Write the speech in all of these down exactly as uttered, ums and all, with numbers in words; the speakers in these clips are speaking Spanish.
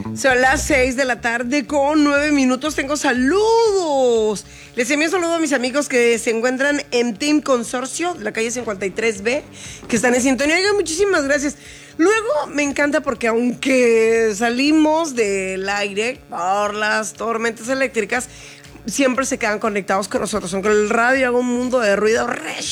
Son las seis de la tarde con nueve minutos. Tengo saludos. Les envío un saludo a mis amigos que se encuentran en Team Consorcio, de la calle cincuenta y tres B, que están en sintonía. Oigan, muchísimas gracias. Luego me encanta porque aunque salimos del aire por las tormentas eléctricas, siempre se quedan conectados con nosotros. Aunque el radio haga un mundo de ruido,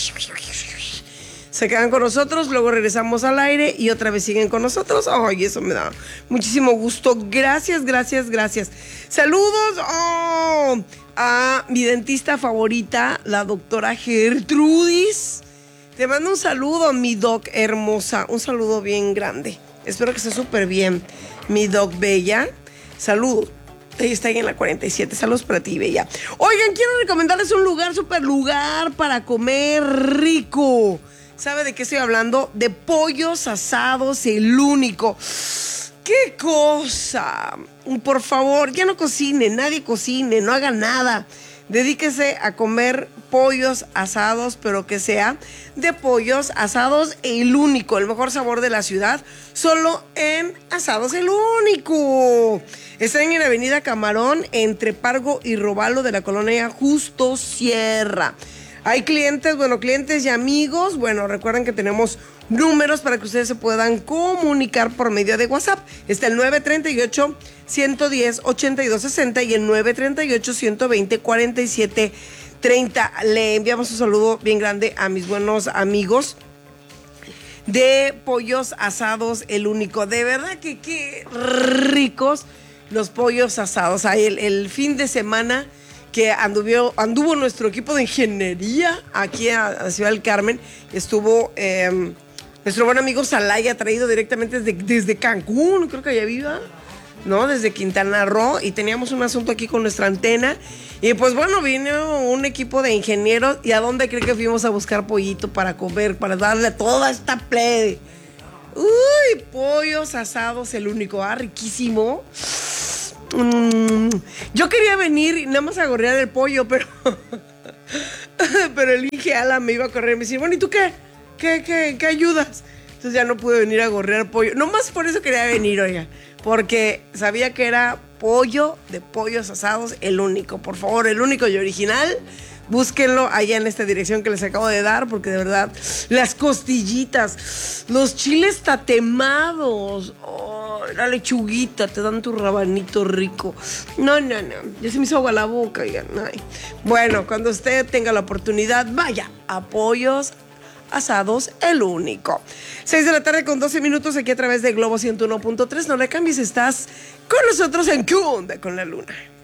se quedan con nosotros, luego regresamos al aire y otra vez siguen con nosotros. Ay, eso me da muchísimo gusto. Gracias, gracias, gracias. Saludos oh, a mi dentista favorita, la doctora Gertrudis. Te mando un saludo, mi doc hermosa. Un saludo bien grande. Espero que esté súper bien, mi doc bella. Saludos. Ella está ahí en la cuarenta y siete. Saludos para ti, bella. Oigan, quiero recomendarles un lugar, súper lugar para comer rico. ¿Sabe de qué estoy hablando? De Pollos Asados, el único. ¡Qué cosa! Por favor, ya no cocine, nadie cocine, no haga nada. Dedíquese a comer pollos asados, pero que sea de Pollos Asados, el único, el mejor sabor de la ciudad, solo en Asados, el único. Están en la avenida Camarón, entre Pargo y Robalo de la colonia Justo Sierra. Hay clientes, bueno, clientes y amigos. Bueno, recuerden que tenemos números para que ustedes se puedan comunicar por medio de WhatsApp. Está el nueve tres ocho, uno uno cero, ocho dos seis cero y el nueve tres ocho, uno dos cero, cuatro siete tres cero. Le enviamos un saludo bien grande a mis buenos amigos de Pollos Asados, el único. De verdad que qué ricos los pollos asados. Ahí el, el fin de semana que anduvo, anduvo nuestro equipo de ingeniería aquí a, a Ciudad del Carmen. Estuvo eh, nuestro buen amigo Salaya, traído directamente desde, desde Cancún, creo que allá viva, ¿no? Desde Quintana Roo, y teníamos un asunto aquí con nuestra antena. Y pues bueno, vino un equipo de ingenieros. ¿Y a dónde cree que fuimos a buscar pollito para comer, para darle a toda esta plebe? Uy, Pollos Asados, el único, ah, riquísimo. Mm, yo quería venir nada más a gorrear el pollo, pero pero el Inge Ala me iba a correr y me decía, bueno, ¿y tú qué? ¿Qué, qué, qué ayudas? Entonces ya no pude venir a gorrear pollo. Nomás por eso quería venir, oiga, porque sabía que era pollo de Pollos Asados, el único. Por favor, el único y original. Búsquenlo allá en esta dirección que les acabo de dar, porque de verdad, las costillitas, los chiles tatemados, oh, la lechuguita, te dan tu rabanito rico. No, no, no, ya se me hizo agua la boca. Ya, ay. Bueno, cuando usted tenga la oportunidad, vaya a Pollos Asados, el único. seis de la tarde con doce minutos aquí a través de Globo ciento uno punto tres. No le cambies, estás con nosotros en ¿Qué onda con la luna?